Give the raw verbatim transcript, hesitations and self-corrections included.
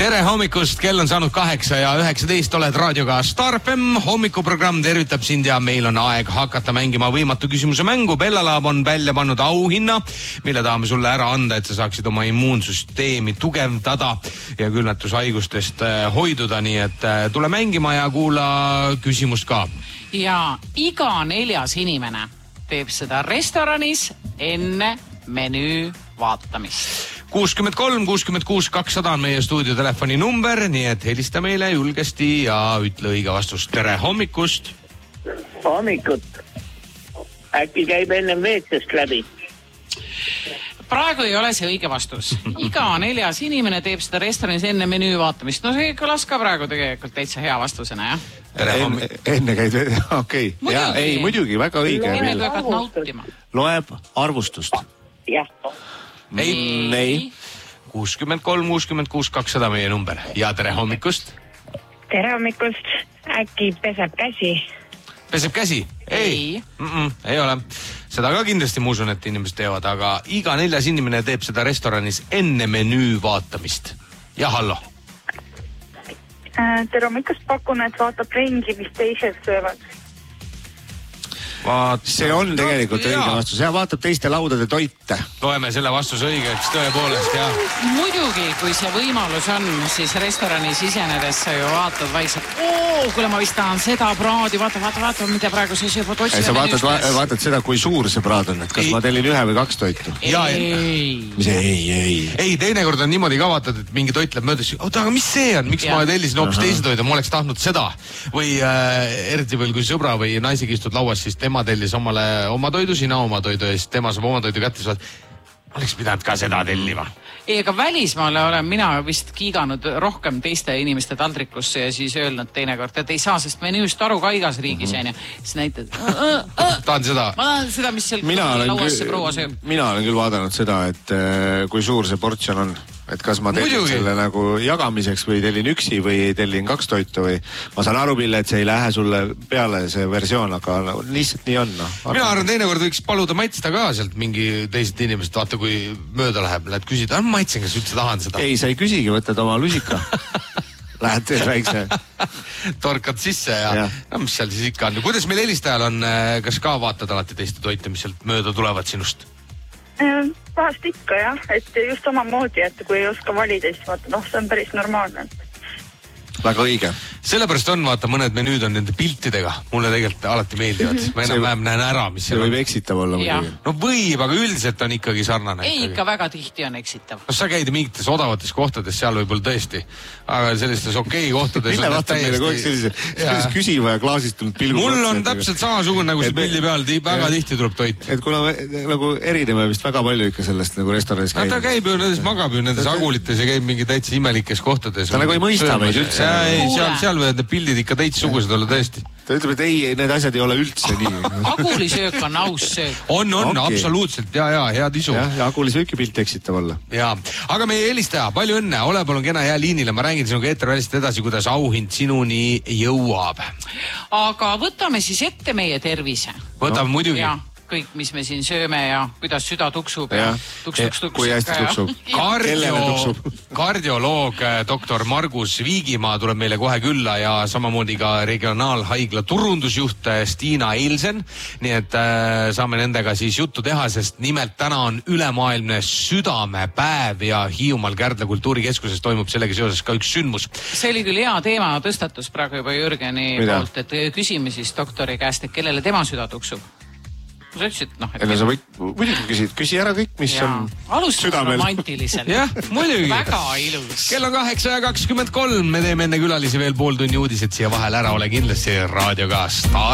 tere hommikust, kell on saanud kaheksa ja üheksateist, oled raadioga Star F M. Hommikuprogramm tervitab sind ja meil on aeg hakata mängima võimatu küsimuse mängu. Bella Lab on välja pannud auhinna, mille tahame sulle ära anda, et sa saaksid oma immuunsüsteemi tugevdada ja külmetushaigustest hoiduda. Nii et tule mängima ja kuula küsimust ka. Ja iga neljas inimene teeb seda restoranis enne menüü vaatamist. kuuskümmend kolm kuuskümmend kuus kakssada on meie stuudiotelefoni number, nii et helista meile julgesti ja ütle õige vastus. Tere hommikust! Hommikut. Äkki käib enne veetsest läbi? Praegu ei ole see õige vastus. Iga neljas inimene teeb seda restoranis enne menüü vaatamist. No see kõlas ka praegu tegelikult täitsa hea vastusena, jah? Enne, enne käid, okei. Okay. Ja, ei, muidugi, väga õige. Enne kui hakkad nautima. Loeb arvustust. Jah. Ei, ei. kuuskümmend kolm kuuskümmend kuus kakssada meie number. Ja tere hommikust! Tere hommikust! Äkki peseb käsi? Peseb käsi? Ei. Mm -mm, ei ole. Seda ka kindlasti ma usun, et inimesed teevad, aga iga neljas inimene teeb seda restoranis enne menüü vaatamist. Ja hallo! Tere hommikust, pakun, et vaatab ringi, mis teised söövad. Vaat... See on tegelikult no, õige vastus. Ja vaatab teiste laudade toite. Loeme selle vastuse õigeks tõepoolest, jah. Muidugi, kui see võimalus on, siis restoranis isenedes sa ju vaatad vaikselt. Oo, kuule, ma vist tahan seda praadi. Vaata, vaata, vaata, mida praegu sa sööbad otsida. Sa vaatad, va vaatad seda, kui suur see praad on. Et kas ei. Ma tellin ühe või kaks toitu? Ei. Mis ei, ei. Ei, teinekord on niimoodi ka vaatad, et mingi toit läheb mööda. Oota, aga mis see on? Miks ja. Ma tellisin hoopis teise toidu? Ma oleks tahtnud seda. Või äh, eriti veel, kui sõbra või naisiga istud lauas, siis tema tellis omale oma toidu, sina oma toidu ja siis tema saab oma toidu kätte, saad, oleks pidanud ka seda tellima. Ei, aga välismaale olen mina vist kiiganud rohkem teiste inimeste taldrikusse ja siis öelnud teinekord, et ei saa, sest menüüst aru ka igas riigis, mm -hmm. siis näitad, tahan seda. Ma tahan seda, mis seal lauas see proua sööb. Mina olen küll vaadanud seda, et äh, kui suur see portsjon on. Et kas ma tellin Muidugi. Selle nagu jagamiseks või tellin üksi või tellin kaks toitu või ma saan aru, Pille, et see ei lähe sulle peale see versioon, aga no, lihtsalt nii on. No. Mina arvan, teinekord võiks paluda maitsta ka sealt mingi teised inimesed, vaata kui mööda läheb, lähed küsida, ah, maitsen, kas üldse tahan seda? Ei, sa ei küsigi, võtad oma lusika. Lähed teed väikse. Torkad sisse ja, ja. No, mis seal siis ikka on. Kuidas meil helistajal on, kas ka vaatad alati teiste toite, mis sealt mööda tulevad sinust? Vahest ikka jah, et just samamoodi, et kui ei oska valida, siis vaata, noh, see on päris normaalne. Väga õige. Sellepärast on, vaata, mõned menüüd on nende piltidega. Mulle tegelikult alati meeldivad. Ma enam-vähem näen ära, mis see võib eksitav olla. No võib, aga üldiselt on ikkagi sarnane. Ei, ikkagi. Ikka väga tihti on eksitav. No sa käid mingites odavates kohtades, seal võib-olla tõesti. Aga sellistes okei kohtades... Mille vaatab meile kogu aeg sellise küsiva ja klaasistunud pilgu. Mul on täpselt samasugune, nagu see pildi peal. Väga tihti tuleb toit. Et kuna nagu erineme vist väga palju ikka sellest nagu restoranis käib. Ta käib ju nendes, magab ju nendes agulites ja käib mingi täitsa imelikes kohtades. Ta nagu ei mõista meid üldse. Seal võivad need pildid ikka teitsugused olla tõesti. Ta ütleb, et ei, need asjad ei ole üldse nii. Agulisöök on aus söök. On, on, okay. Absoluutselt. Ja, ja, head isu. Ja, ja agulisööki pilt eksitav olla. Ja, aga meie helistaja, palju õnne. Ole palun kena hea liinile. Ma räägin sinuga eetervälist edasi, kuidas auhind sinuni jõuab. Aga võtame siis ette meie tervise. Võtame no. Muidugi. Ja. Kõik, mis me siin sööme ja kuidas süda tuksub ja, ja tuks, tuks, tuks. Kui hästi tuksub. Kardio, kardioloog doktor Margus Viigimaa tuleb meile kohe külla ja samamoodi ka regionaalhaigla turundusjuht Stiina Eilsen. Nii et äh, saame nendega siis juttu teha, sest nimelt täna on ülemaailmne südamepäev ja Hiiumaal Kärdla kultuurikeskuses toimub sellega seoses ka üks sündmus. See oli küll hea teema tõstatus praegu juba Jürgeni Mida? Poolt, et küsime siis doktori käest, et kellele tema süda tuksub. Sa ütlesid, noh, et... Enne sa võid, muidugi küsid, küsi ära kõik, mis ja. On Alustame südamel. Romantiliselt. Jah, muidugi. Väga ilus. Kell on kaheksa ja kakskümmend kolm. Me teeme enne külalisi veel pool tunni uudised siia vahel ära. Ole kindlasti raadioga Star.